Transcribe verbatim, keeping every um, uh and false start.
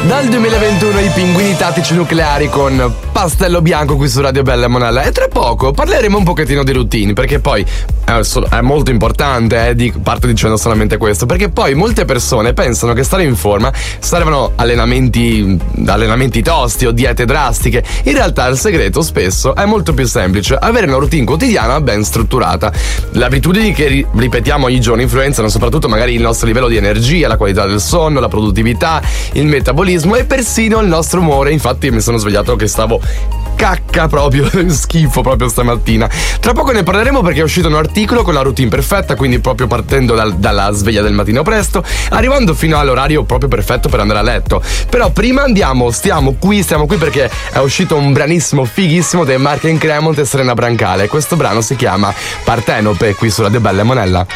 Dal duemilaventuno i pinguini tattici nucleari con Pastello Bianco qui su Radio Bella e Monella. E tra poco parleremo un pochettino di routine, perché poi è, solo, è molto importante, eh, di, parto dicendo solamente questo, perché poi molte persone pensano che stare in forma servono allenamenti, allenamenti tosti o diete drastiche. In realtà il segreto spesso è molto più semplice: avere una routine quotidiana ben strutturata. Le abitudini che ri- ripetiamo ogni giorno influenzano soprattutto magari il nostro livello di energia, la qualità del sonno, la produttività, il metabolismo e persino il nostro umore. Infatti mi sono svegliato che stavo cacca proprio, schifo proprio stamattina. Tra poco ne parleremo perché è uscito un articolo con la routine perfetta, quindi proprio partendo dal, dalla sveglia del mattino presto, arrivando fino all'orario proprio perfetto per andare a letto. Però prima andiamo, stiamo qui, stiamo qui perché è uscito un branissimo fighissimo dei Mark and Cremont e Serena Brancale. Questo brano si chiama Partenope qui su Radio Bella e Monella.